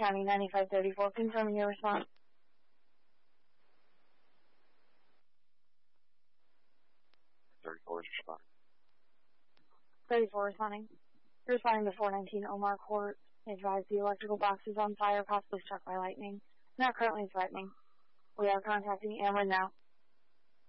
County 9534, confirming your response. 34 is responding. 34 responding. You're responding to 419 Omar Court. Advise the electrical box is on fire, possibly struck by lightning. Not currently threatening. We are contacting Ameren now.